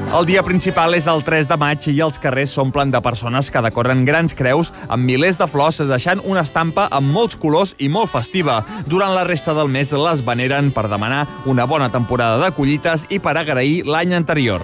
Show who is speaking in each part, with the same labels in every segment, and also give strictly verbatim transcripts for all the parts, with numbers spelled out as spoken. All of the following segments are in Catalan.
Speaker 1: El dia principal és el tres de maig i els carrers s'omplen de persones que decoren grans creus amb milers de flors, deixant una estampa amb molts colors i molt festiva. Durant la resta del mes les veneren per demanar una bona temporada de collites i per agrair l'any anterior.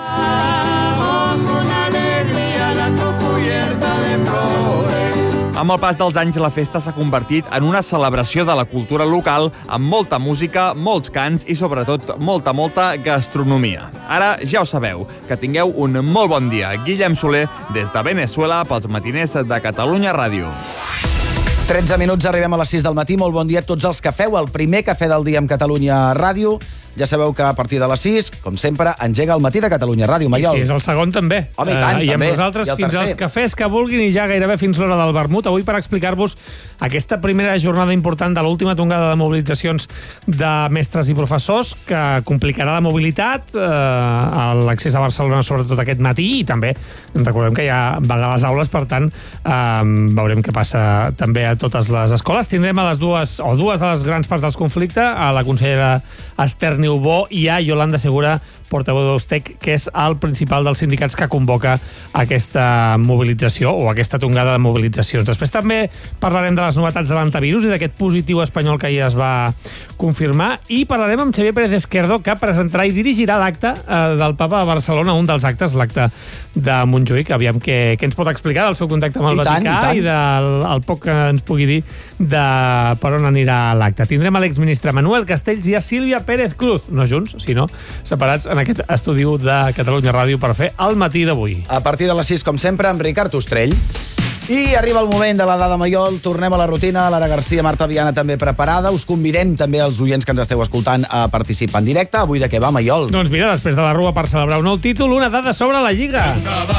Speaker 1: Amb el pas dels anys, la festa s'ha convertit en una celebració de la cultura local amb molta música, molts cants i, sobretot, molta, molta gastronomia. Ara ja ho sabeu. Que tingueu un molt bon dia. Guillem Soler, des de Veneçuela, pels matiners de Catalunya Ràdio.
Speaker 2: tretze minuts, arribem a les sis del matí. Molt bon dia a tots els que feu el primer cafè del dia amb Catalunya Ràdio. Ja sabeu que a partir de les sis, com sempre, engega el matí de Catalunya Ràdio. Maiol.
Speaker 3: I si és el segon, també.
Speaker 2: Home, i tant,
Speaker 3: uh, I amb
Speaker 2: també.
Speaker 3: nosaltres
Speaker 2: I
Speaker 3: fins
Speaker 2: tercer.
Speaker 3: als cafès que vulguin i ja gairebé fins l'hora del vermut. Avui per explicar-vos aquesta primera jornada important de l'última tongada de mobilitzacions de mestres i professors que complicarà la mobilitat, uh, l'accés a Barcelona sobretot aquest matí, i també recordem que hi ha vaga a les aules, per tant uh, veurem què passa també a totes les escoles. Tindrem a les dues, o dues de les grans parts dels conflictes, a la consellera Esther Niubó i a Yolanda Segura, portaveu d'Eustec, que és el principal dels sindicats que convoca aquesta mobilització o aquesta tongada de mobilitzacions. Després també parlarem de les novetats de l'antivirus i d'aquest positiu espanyol que ahir es va confirmar, i parlarem amb Xavier Pérez Esquerdo, que presentarà i dirigirà l'acte eh, del Papa a Barcelona, un dels actes, l'acte de Montjuïc. Aviam què, què ens pot explicar del seu contacte amb el
Speaker 2: I tant,
Speaker 3: Vaticà i, tant. i del el poc que ens pugui dir de per on anirà l'acte. Tindrem a l'exministre Manuel Castells i a Sílvia Pérez Cruz, no junts, sinó separats en aquest estudi de Catalunya Ràdio per fer el matí d'avui.
Speaker 2: A partir de les sis, com sempre, amb Ricard Ostrell. I arriba el moment de la dada Maiol, tornem a la rutina, Lara Garcia, Marta Viana també preparada. Us convidem també als oients que ens esteu escoltant a participar en directe. Avui de què va, Maiol?
Speaker 3: Doncs mira, després de la rua per celebrar un nou títol, una dada sobre la Lliga.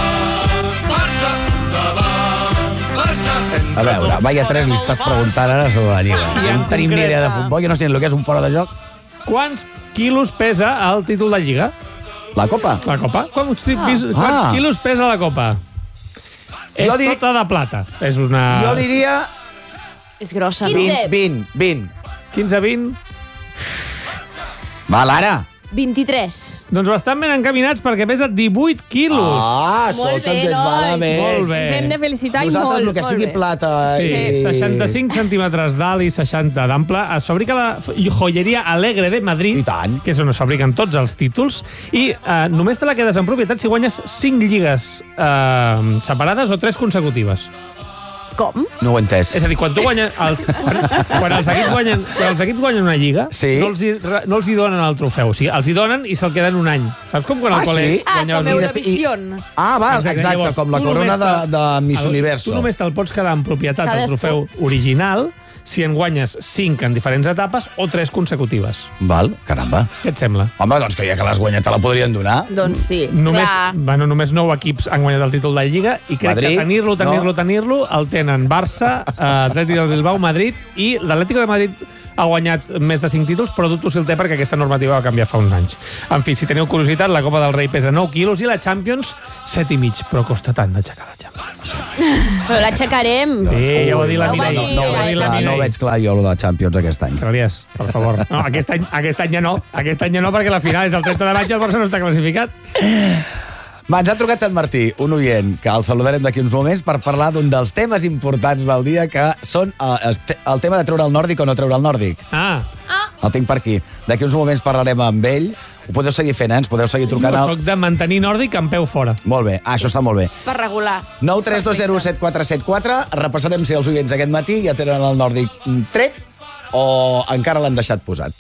Speaker 2: A veure, vaya tres li estàs preguntant ara sobre la Lliga.
Speaker 3: I en
Speaker 2: no tenim ni
Speaker 3: concret,
Speaker 2: idea de futbol, jo no sé ni el que és un fora de joc.
Speaker 3: Quants quilos pesa el títol de Lliga?
Speaker 2: La Copa?
Speaker 3: La Copa? Quants, ah. quants
Speaker 2: Ah.
Speaker 3: quilos pesa la Copa?
Speaker 2: Jo
Speaker 3: És
Speaker 2: dir-
Speaker 3: tota de plata. És una...
Speaker 2: Jo diria
Speaker 4: És grossa, no?
Speaker 2: vint, vint, vint.
Speaker 3: quinze vint.
Speaker 2: Va, Lara.
Speaker 4: vint-i-tres.
Speaker 3: Doncs bastant ben encaminats perquè pesa divuit quilos.
Speaker 2: Ah,
Speaker 4: Molt
Speaker 2: escolta,
Speaker 4: bé,
Speaker 2: ens va
Speaker 4: nois.
Speaker 2: bé.
Speaker 3: Molt bé.
Speaker 5: Ens hem de felicitar i
Speaker 2: Nosaltres,
Speaker 5: molt,
Speaker 2: el que
Speaker 5: molt
Speaker 2: sigui
Speaker 5: bé.
Speaker 2: plata
Speaker 3: Sí,
Speaker 2: i...
Speaker 3: seixanta-cinc centímetres d'alt i seixanta d'ample. Es fabrica la joieria Alegre de Madrid,
Speaker 2: I tant.
Speaker 3: que és on es fabriquen tots els títols, i eh, només te la quedes en propietat si guanyes cinc lligues eh, separades o tres consecutives.
Speaker 4: Com?
Speaker 2: No ho he entès.
Speaker 3: És a dir, quan tu guanyes... Els, quan, quan, els equips guanyen, quan els equips guanyen una lliga,
Speaker 2: Sí.
Speaker 3: no, els hi, no els hi donen el trofeu. O sigui, els hi donen i se'l queden un any. Saps com quan al
Speaker 2: Ah,
Speaker 3: col·le
Speaker 2: sí?
Speaker 4: Ah,
Speaker 3: guanyaves
Speaker 4: com
Speaker 3: un-
Speaker 4: Eurovision.
Speaker 2: Ah, va, exacte,
Speaker 3: Llavors,
Speaker 2: com la
Speaker 3: tu
Speaker 2: corona
Speaker 3: només
Speaker 2: de,
Speaker 3: te-
Speaker 2: de Miss
Speaker 3: el-
Speaker 2: Universo.
Speaker 3: Tu només te'l pots quedar en propietat el
Speaker 5: Cadascú.
Speaker 3: trofeu original si en guanyes cinc en diferents etapes o tres consecutives.
Speaker 2: Val, caramba.
Speaker 3: Què et sembla?
Speaker 2: Home, doncs que ja que l'has guanyat te la podrien donar.
Speaker 5: Doncs sí.
Speaker 3: Només,
Speaker 4: Clar.
Speaker 3: bueno, només nou equips han guanyat el títol de Lliga i crec
Speaker 2: Madrid,
Speaker 3: que tenir-lo, tenir-lo,
Speaker 2: no.
Speaker 3: tenir-lo el tenen Barça, eh, Atlètic de Bilbao, Madrid, i l'Atlético de Madrid ha guanyat més de cinc títols, però dubto si el té perquè aquesta normativa va canviar fa uns anys. En fi, si teniu curiositat, la Copa del Rei pesa nou quilos i la Champions set i mig, però costa tant d'aixecar la Champions.
Speaker 5: Però l'aixecarem.
Speaker 3: Sí, ja ho ha dit la
Speaker 5: No ho va
Speaker 3: Mireia.
Speaker 5: dir,
Speaker 2: No,
Speaker 3: Ja
Speaker 2: ho
Speaker 3: ho ha
Speaker 2: veig
Speaker 3: dit la
Speaker 2: clar, no
Speaker 3: Mireia.
Speaker 2: veig clar jo, lo de Champions aquest any.
Speaker 3: Gràcies, per favor. No, aquest any, aquest any ja no. Aquest any ja no, perquè la final és el trenta de maig i el Barça no està classificat.
Speaker 2: Va, ens ha trucat en Martí, un oient, que el saludarem d'aquí uns moments per parlar d'un dels temes importants del dia, que són eh, el tema de treure el nòrdic o no treure el nòrdic.
Speaker 3: Ah,
Speaker 2: El tinc per aquí. D'aquí uns moments parlarem amb ell. Ho podeu seguir fent, eh? Ens podeu seguir trucant.
Speaker 3: jo
Speaker 2: Al...
Speaker 3: soc de mantenir nòrdic amb peu fora.
Speaker 2: Molt bé, ah, això està molt bé.
Speaker 4: Per regular.
Speaker 2: nou tres dos zero set quatre set quatre. Repassarem si els oients aquest matí ja tenen el nòrdic tret o encara l'han deixat posat.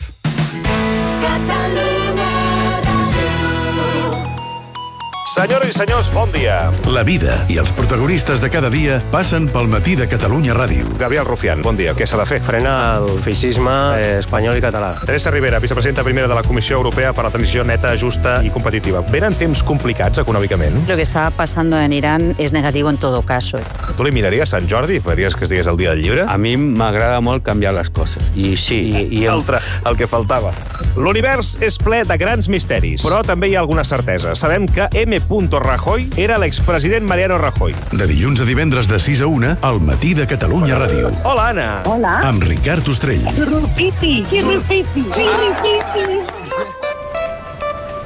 Speaker 6: Senyores i senyors, bon dia.
Speaker 7: La vida i els protagonistes de cada dia passen pel matí de Catalunya Ràdio.
Speaker 6: Gabriel Rufián, bon dia. Què s'ha de fer?
Speaker 8: Frena el feixisme eh, espanyol i català.
Speaker 6: Teresa Rivera, vicepresidenta primera de la Comissió Europea per a la Transició Neta, Justa y Competitiva. Venen temps complicats econòmicament?
Speaker 9: Lo que está pasando en Irán es negativo en todo caso.
Speaker 6: Tu li miraries Sant Jordi i faries que estigués el dia del llibre?
Speaker 8: A mi m'agrada molt canviar les coses. I sí, i, i el...
Speaker 6: Altre, el que faltava. L'univers és ple de grans misteris, però també hi ha alguna certesa. Sabem que M. Rajoy era l'expresident Mariano Rajoy.
Speaker 7: De dilluns a divendres de sis a una, al matí de Catalunya Ràdio.
Speaker 6: Hola, Anna.
Speaker 10: Hola.
Speaker 7: Amb Ricard Ostrell.
Speaker 10: Rupipi, rupipi, rupipi.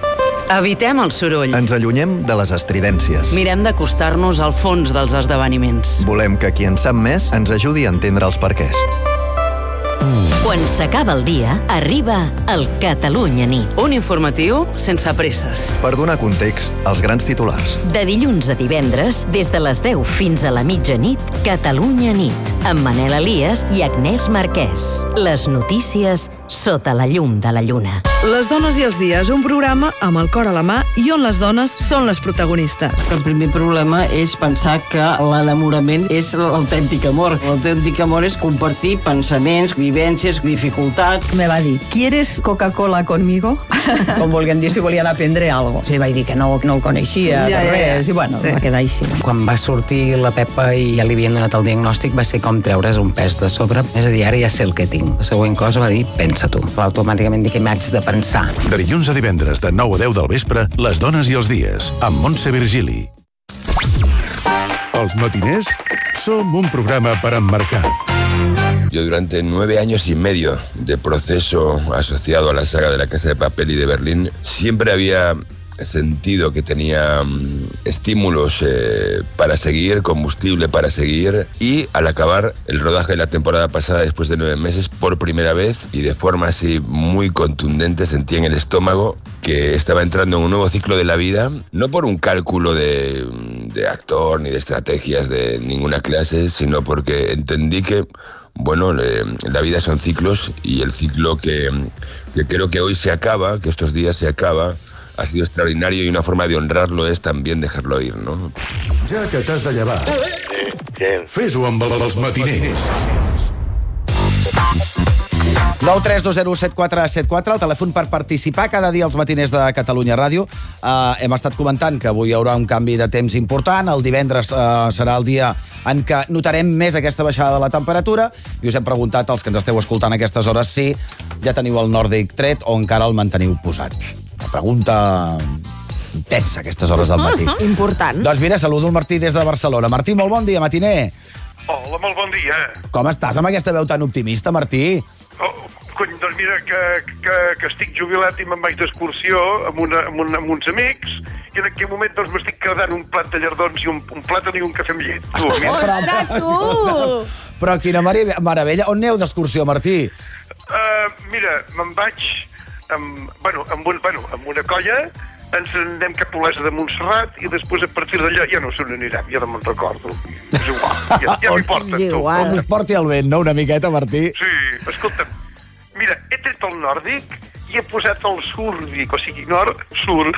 Speaker 10: Evitem el soroll.
Speaker 11: Ens allunyem de les estridències.
Speaker 10: Mirem d'acostar-nos al fons dels esdeveniments.
Speaker 11: Volem que qui en sap més ens ajudi a entendre els perquès.
Speaker 12: Quan s'acaba el dia, arriba el Catalunya Nit.
Speaker 10: Un informatiu sense presses.
Speaker 11: Per donar context als grans titulars.
Speaker 12: De dilluns a divendres, des de les deu fins a la mitjanit, Catalunya Nit, amb Manel Elias i Agnès Marquès. Les notícies sota la llum de la lluna.
Speaker 13: Les dones i els dies, un programa amb el cor a la mà i on les dones són les protagonistes.
Speaker 14: El primer problema és pensar que l'enamorament és l'autèntic amor. L'autèntic amor és compartir pensaments, vivències, dificultats.
Speaker 13: Me va dir, ¿quieres Coca-Cola conmigo? Com volguem dir, si volien aprendre alguna cosa. Sí, vaig dir que no, que no el coneixia, ja, de res, ja, ja. I bueno, sí. Va quedar així.
Speaker 8: Quan va sortir la Pepa i ja li havien donat el diagnòstic, va ser com treure's un pes de sobre. És a dir, ara ja sé el que tinc. La següent cosa va dir, pensa tu. Va automàticament dir que m'haig de pensar.
Speaker 7: De dilluns a divendres, de nou a deu del vespre, Les dones i els dies, amb Montse Virgili. Els matiners som un programa per emmarcar.
Speaker 15: Yo durante nueve años y medio de proceso asociado a la saga de La Casa de Papel y de Berlín, siempre había sentido que tenía um, estímulos eh, para seguir, combustible para seguir, y al acabar el rodaje de la temporada pasada, después de nueve meses, por primera vez y de forma así muy contundente, sentí en el estómago que estaba entrando en un nuevo ciclo de la vida, no por un cálculo de, de actor ni de estrategias de ninguna clase, sino porque entendí que bueno, eh, la vida son ciclos, y el ciclo que, que creo que hoy se acaba, que estos días se acaba, ha sido extraordinario, y una forma de honrarlo es también dejarlo ir, ¿no?
Speaker 7: Ja que t'has de llevar, fes-ho amb els matiners.
Speaker 2: nou tres dos zero set quatre set quatre, el telèfon per participar cada dia als matiners de Catalunya Ràdio. Uh, hem estat comentant que avui hi haurà un canvi de temps important. El divendres uh, serà el dia en què notarem més aquesta baixada de la temperatura, i us hem preguntat als que ens esteu escoltant a aquestes hores si ja teniu el nòrdic tret o encara el manteniu posat. Una pregunta intensa a aquestes hores del matí.
Speaker 4: Important.
Speaker 2: Doncs mira, saludo el Martí des de Barcelona. Martí, molt bon dia, matiner.
Speaker 16: Hola, molt bon dia.
Speaker 2: Com estàs amb aquesta veu tan optimista, Martí?
Speaker 16: Oh, cony, doncs mira, que, que, que estic jubilat i me'n vaig d'excursió amb, una, amb, una, amb uns amics, i en aquell moment doncs m'estic quedant un plat de llardons i un, un plàtan i un cafè amb llet. Tu,
Speaker 4: Ostres, tu!
Speaker 2: Però quina meravella. On aneu d'excursió, Martí?
Speaker 16: Uh, mira, me'n vaig amb, bueno, amb, un, bueno, amb una colla, ens anem cap a Olesa de Montserrat, i després a partir d'allà ja no sé on anirem, ja no me'n recordo. És igual, ja, ja m'hi porten, tu.
Speaker 2: On us porti el vent, no? Una miqueta, Martí?
Speaker 16: Sí, escolta'm, mira, he tret el nòrdic i he posat el súrdic, o sigui, nord-sur.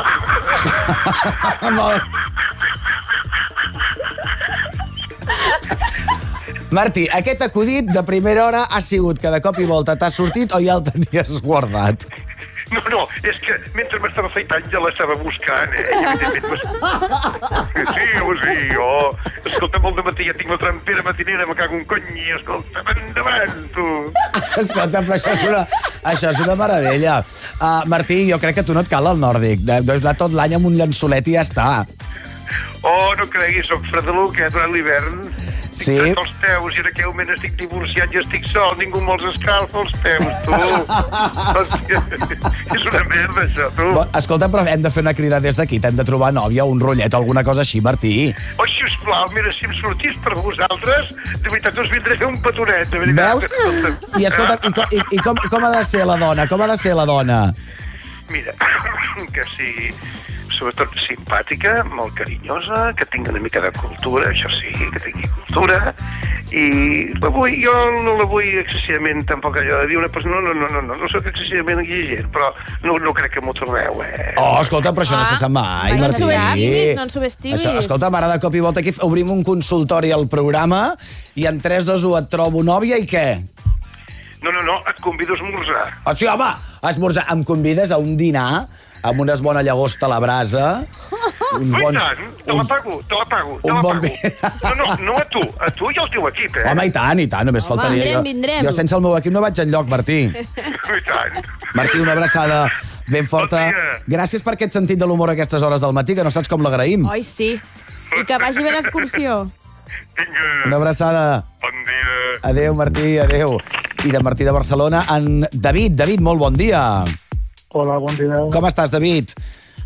Speaker 2: Martí, aquest acudit de primera hora ha sigut que de cop i volta t'ha sortit o ja el tenies guardat?
Speaker 16: No, no, és que mentre m'estava afaitant ja l'estava buscant, eh? I evidentment... Sí, o sigui, jo... Escolta, molt de matí ja tinc la trampera matinera, me cago un cony, i escolta, endavant, tu!
Speaker 2: Escolta, però això és una, això és una meravella. Uh, Martí, jo crec que tu no et cal el nòrdic. Deus anar tot l'any amb un llençolet i ja està.
Speaker 16: Oh, no creguis, soc fredeluc, eh, durant l'hivern.
Speaker 2: Sí?
Speaker 16: Tinc tots els peus, i en aquell moment estic divorciat i estic sol, ningú me'ls escalfa els peus, tu. Hòstia, és una merda, això, tu.
Speaker 2: Bon, escolta, però hem de fer una crida des d'aquí. T'hem de trobar nòvia, un rotllet, alguna cosa així, Martí.
Speaker 16: Oh, sisplau, mira, si em sortís per vosaltres, de veritat us vindré a fer un petonet, de veritat.
Speaker 2: Veus? I escolta, i, com, i, i com, com ha de ser la dona? Com ha de ser la dona?
Speaker 16: Mira, que sigui... sobretot simpàtica, molt carinyosa, que tingui una mica de cultura, això sí, que tingui cultura, i la vull, jo no la vull excessivament, tampoc allò de dir una persona, no, no, no, no, no soc excessivament exigent, però no, no crec que m'ho trobeu, eh?
Speaker 2: Oh, escolta, però això ah, no se sap mai,
Speaker 4: no
Speaker 2: Martí.
Speaker 4: No ens subestimis, no ens subestimis.
Speaker 2: Això, escolta, ara de cop i volta aquí obrim un consultori al programa i en tres, dos, un et trobo nòvia i què?
Speaker 16: No, no, no, et convido a esmorzar.
Speaker 2: Oh, sí, home, a esmorzar. Em convides a un dinar amb unes bona llagosta a la brasa.
Speaker 16: Uns bons, I tant, te la pago, te la pago, te la
Speaker 2: bon
Speaker 16: pago. No, no, no a tu, a tu i al teu equip, eh?
Speaker 2: Home, i tant, i tant, només
Speaker 4: Home,
Speaker 2: faltaria.
Speaker 4: vindrem,
Speaker 2: Jo,
Speaker 4: vindrem.
Speaker 2: jo sense el meu equip no vaig enlloc, Martí.
Speaker 16: I tant.
Speaker 2: Martí, una abraçada ben forta.
Speaker 16: Bon
Speaker 2: Gràcies per aquest sentit de l'humor a aquestes hores del matí, que no saps com l'agraïm.
Speaker 4: Oi, sí. I que vagi bé l'excursió.
Speaker 16: Vinga.
Speaker 2: Una abraçada.
Speaker 16: Bon dia.
Speaker 2: Adéu, Martí, adéu. I de Martí de Barcelona, en David. David, molt bon dia.
Speaker 17: Hola, bon dia.
Speaker 2: Com estàs, David?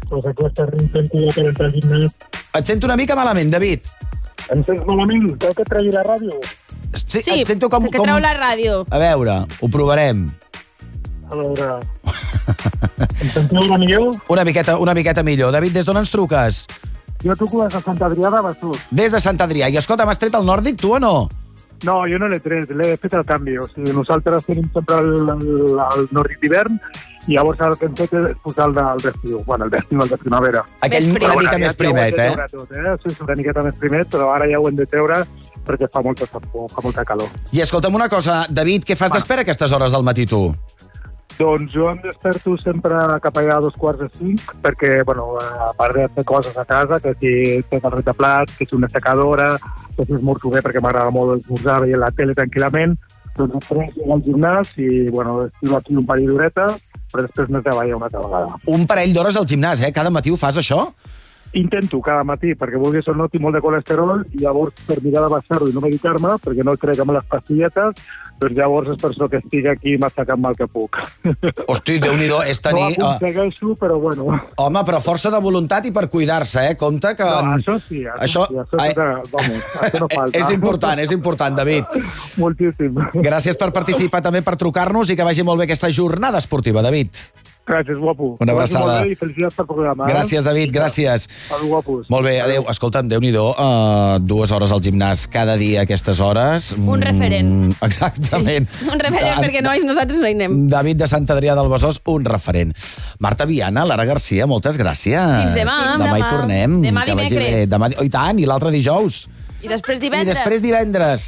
Speaker 17: Pues aquesta intento per entrar al gimnàs.
Speaker 2: Et sento una mica malament, David.
Speaker 17: Em sents malament? Cal que tregui la ràdio?
Speaker 2: Sí,
Speaker 4: Sí,
Speaker 2: et sento com...
Speaker 4: que
Speaker 2: com...
Speaker 4: treu la ràdio.
Speaker 2: A veure, ho provarem.
Speaker 17: A veure... Em sentiu una millor?
Speaker 2: Una miqueta, una miqueta millor. David, des d'on ens truques?
Speaker 17: Jo truco des de Sant Adrià de Besòs.
Speaker 2: Des de Sant Adrià. I escolta, m'has tret el nòrdic, tu o no?
Speaker 17: No, jo no l'he tret, l'he fet el canvi. O sigui, nosaltres tenim sempre el, el, el nòrdic d'hivern i llavors el que hem fet és posar el del d'estiu. Bueno, el d'estiu, el de primavera.
Speaker 2: Aquell una mica més primet, eh?
Speaker 17: Tot, eh? Sí, una miqueta més primet, però ara ja ho hem de treure perquè fa molta, fa molta calor.
Speaker 2: I escolta'm una cosa, David, què fas d'espera a aquestes hores del matí, tu?
Speaker 17: Doncs jo em desperto sempre cap allà a dos quarts de cinc, perquè, bueno, a part de fer coses a casa, que si tot el rentaplats, que si una secadora, que si esmorzo bé perquè m'agrada molt esmorzar i la tele tranquil·lament, doncs després vinc al gimnàs i, bueno, estiro aquí un parell d'horetes, però després més treballar una altra vegada.
Speaker 2: Un parell d'hores al gimnàs, eh? Cada matí ho fas, això?
Speaker 17: Intento cada matí, perquè vulguis o no tinc molt de colesterol, i llavors per mirar de baixar-ho i no medicar-me, perquè no crec amb les pastilletes, doncs llavors és per això que estic aquí massacant mal que puc.
Speaker 2: Hosti, Déu-n'hi-do, és tenir...
Speaker 17: No aconsegueixo, però bueno.
Speaker 2: Home, però força de voluntat i per cuidar-se, eh? Compte que...
Speaker 17: No, això sí, això,
Speaker 2: això...
Speaker 17: sí, això, sí que, vamos, això no falta.
Speaker 2: És important, és important, David.
Speaker 17: Moltíssim.
Speaker 2: Gràcies per participar, també per trucar-nos i que vagi molt bé aquesta jornada esportiva, David.
Speaker 17: Gràcies, guapo.
Speaker 2: Una abraçada.
Speaker 17: I felicitats pel programa. Eh?
Speaker 2: Gràcies, David, gràcies.
Speaker 17: Adéu, guapos.
Speaker 2: Molt bé, adéu. Escolta'm, Déu-n'hi-do, uh, dues hores al gimnàs cada dia a aquestes hores.
Speaker 4: Un referent.
Speaker 2: Mm, exactament.
Speaker 4: Sí. Un referent, perquè no, nosaltres no hi anem.
Speaker 2: David de Sant Adrià del Besòs, un referent. Marta Viana, Lara Garcia, moltes gràcies.
Speaker 4: Fins demà.
Speaker 2: Demà, demà hi tornem.
Speaker 4: Demà
Speaker 2: Que vagi
Speaker 4: dimecres.
Speaker 2: bé. Demà, oh, i tant, i l'altre dijous.
Speaker 4: I després divendres.
Speaker 2: I després divendres.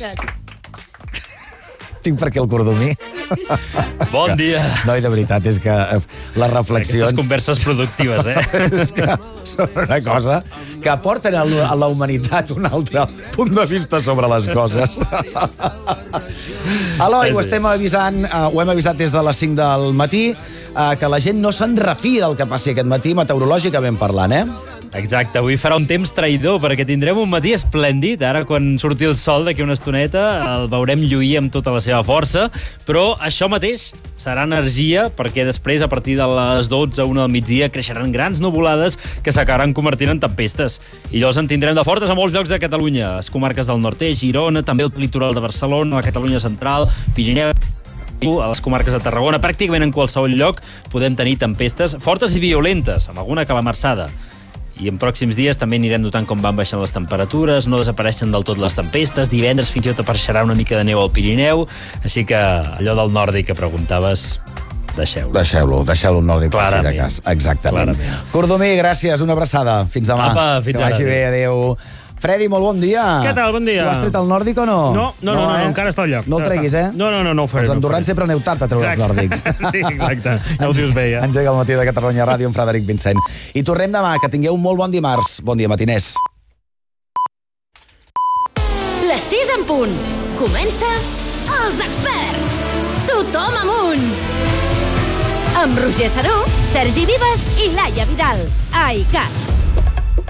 Speaker 2: Tinc per aquí el cordomí.
Speaker 18: Bon dia.
Speaker 2: No, i de veritat, és que les reflexions...
Speaker 18: Aquestes converses productives, eh?
Speaker 2: és que són una cosa que aporten a la, a la humanitat un altre punt de vista sobre les coses. Eloi, ho estem avisant, uh, ho hem avisat des de les cinc del matí, uh, que la gent no se'n refia del que passi aquest matí, meteorològicament parlant, eh?
Speaker 18: Exacte, avui farà un temps traïdor perquè tindrem un matí esplèndid. Ara, quan surti el sol d'aquí una estoneta, el veurem lluir amb tota la seva força, però això mateix serà energia perquè després, a partir de les dotze, una del migdia, creixeran grans nuvolades que s'acabaran convertint en tempestes. I llavors en tindrem de fortes a molts llocs de Catalunya. Les comarques del nord-est, Girona, també el litoral de Barcelona, la Catalunya central, Pirineu, a les comarques de Tarragona. Pràcticament en qualsevol lloc podem tenir tempestes fortes i violentes, amb alguna calamarsada. I en pròxims dies també anirem notant com van baixant les temperatures, no desapareixen del tot les tempestes, divendres fins i tot apareixerà una mica de neu al Pirineu, així que allò del nòrdic que preguntaves, deixeu-lo.
Speaker 2: Deixeu-lo, deixeu-lo el nòrdic, per si de cas. Exactament.
Speaker 18: Clarament.
Speaker 2: Cordomí, gràcies, una abraçada. Fins demà.
Speaker 18: Apa, fins
Speaker 2: que vagi
Speaker 18: ara.
Speaker 2: bé, adéu. Freddy, molt bon dia.
Speaker 19: Què tal, bon dia.
Speaker 2: Tu has tret el nòrdic o no?
Speaker 19: No, no, no, no,
Speaker 2: eh?
Speaker 19: no encara està al lloc.
Speaker 2: No el treguis, eh?
Speaker 19: No, no, no, no ho faré.
Speaker 2: Els
Speaker 19: no
Speaker 2: andorrans sempre aneu tard a treure els nòrdics.
Speaker 19: Sí, exacte. Ja ho dius bé, ja.
Speaker 2: Engega el matí de Catalunya Ràdio amb Frederic Vincent. I tornem demà, que tingueu un molt bon dimarts. Bon dia, matiners.
Speaker 20: Les sis en punt. Comença Els Experts. Tothom amunt. Amb Roger Saró, Sergi Vives i Laia Vidal. A ICAT.